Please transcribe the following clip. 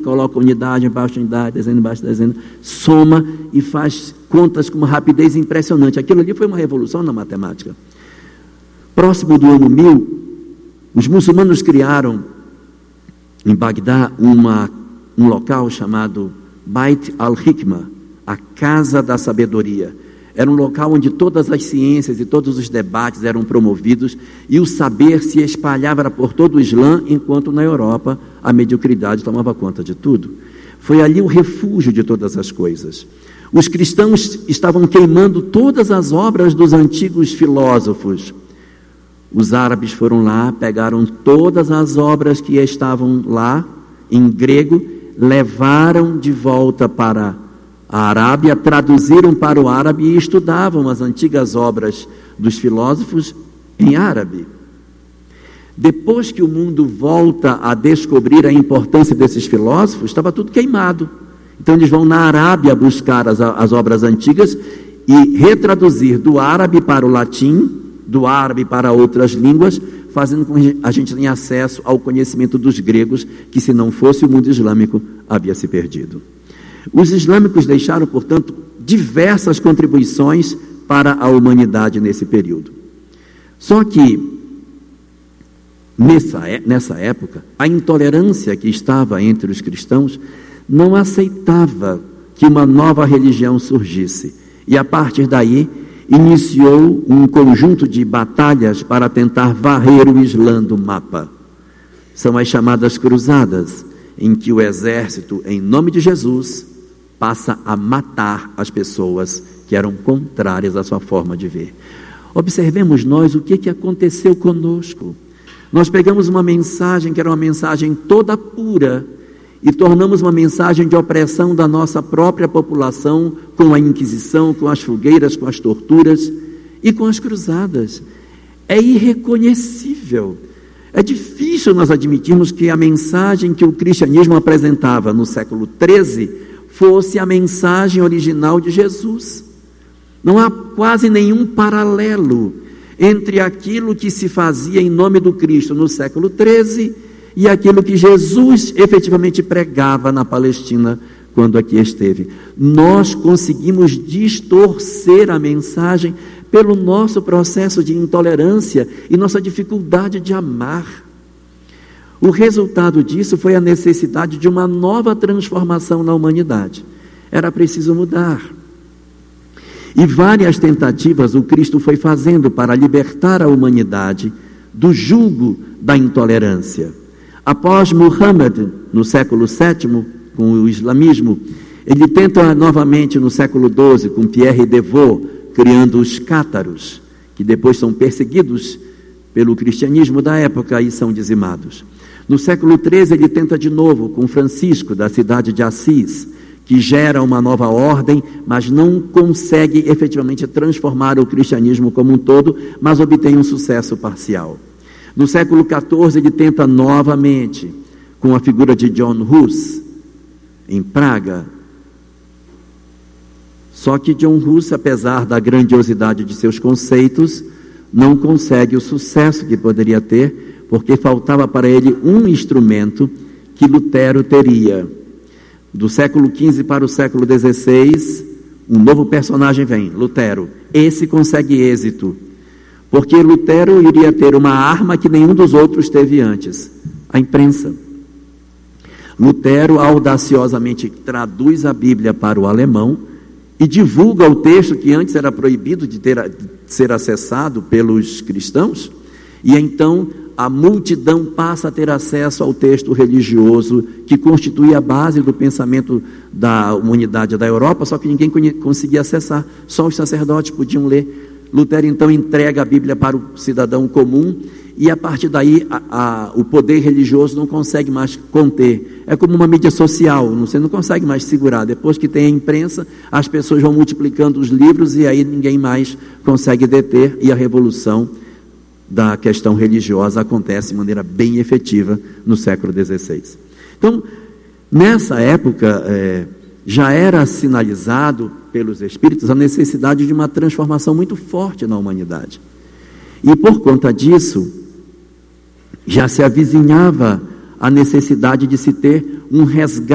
coloca unidade embaixo de unidade, dezena embaixo de dezena, soma e faz contas com uma rapidez impressionante. Aquilo ali foi uma revolução na matemática. Próximo do ano 1000, os muçulmanos criaram em Bagdá um local chamado Bait al-Hikmah, a Casa da Sabedoria. Era um local onde todas as ciências e todos os debates eram promovidos e o saber se espalhava por todo o Islã, enquanto na Europa a mediocridade tomava conta de tudo. Foi ali o refúgio de todas as coisas. Os cristãos estavam queimando todas as obras dos antigos filósofos. Os árabes foram lá, pegaram todas as obras que estavam lá, em grego, levaram de volta para a Arábia, traduziram para o árabe e estudavam as antigas obras dos filósofos em árabe. Depois que o mundo volta a descobrir a importância desses filósofos, estava tudo queimado. Então eles vão na Arábia buscar as obras antigas e retraduzir do árabe para o latim, do árabe para outras línguas, fazendo com que a gente tenha acesso ao conhecimento dos gregos, que se não fosse o mundo islâmico, havia se perdido. Os islâmicos deixaram, portanto, diversas contribuições para a humanidade nesse período. Só que, nessa época, a intolerância que estava entre os cristãos não aceitava que uma nova religião surgisse. E a partir daí, iniciou um conjunto de batalhas para tentar varrer o Islã do mapa. São as chamadas cruzadas, em que o exército, em nome de Jesus, passa a matar as pessoas que eram contrárias à sua forma de ver. Observemos nós o que aconteceu conosco. Nós pegamos uma mensagem que era uma mensagem toda pura e tornamos uma mensagem de opressão da nossa própria população com a Inquisição, com as fogueiras, com as torturas e com as cruzadas. É irreconhecível. É difícil nós admitirmos que a mensagem que o cristianismo apresentava no século XIII fosse a mensagem original de Jesus. Não há quase nenhum paralelo entre aquilo que se fazia em nome do Cristo no século XIII e aquilo que Jesus efetivamente pregava na Palestina quando aqui esteve. Nós conseguimos distorcer a mensagem pelo nosso processo de intolerância e nossa dificuldade de amar. O resultado disso foi a necessidade de uma nova transformação na humanidade. Era preciso mudar. E várias tentativas o Cristo foi fazendo para libertar a humanidade do jugo da intolerância. Após Muhammad, no século VII, com o islamismo, ele tenta novamente no século XII, com Pierre Devaux, criando os cátaros, que depois são perseguidos pelo cristianismo da época e são dizimados. No século XIII ele tenta de novo com Francisco, da cidade de Assis, que gera uma nova ordem, mas não consegue efetivamente transformar o cristianismo como um todo, mas obtém um sucesso parcial. No século XIV ele tenta novamente, com a figura de John Hus, em Praga. Só que John Hus, apesar da grandiosidade de seus conceitos, não consegue o sucesso que poderia ter, porque faltava para ele um instrumento que Lutero teria. Do século XV para o século XVI, um novo personagem vem, Lutero. Esse consegue êxito, porque Lutero iria ter uma arma que nenhum dos outros teve antes, a imprensa. Lutero audaciosamente traduz a Bíblia para o alemão e divulga o texto que antes era proibido de ser acessado pelos cristãos, e então a multidão passa a ter acesso ao texto religioso que constitui a base do pensamento da humanidade da Europa, só que ninguém conseguia acessar, só os sacerdotes podiam ler. Lutero então entrega a Bíblia para o cidadão comum e a partir daí o poder religioso não consegue mais conter. É como uma mídia social, você não consegue mais segurar. Depois que tem a imprensa, as pessoas vão multiplicando os livros e aí ninguém mais consegue deter, e a revolução da questão religiosa acontece de maneira bem efetiva no século XVI. Então, nessa época, já era sinalizado pelos Espíritos a necessidade de uma transformação muito forte na humanidade. E por conta disso, já se avizinhava a necessidade de se ter um resgate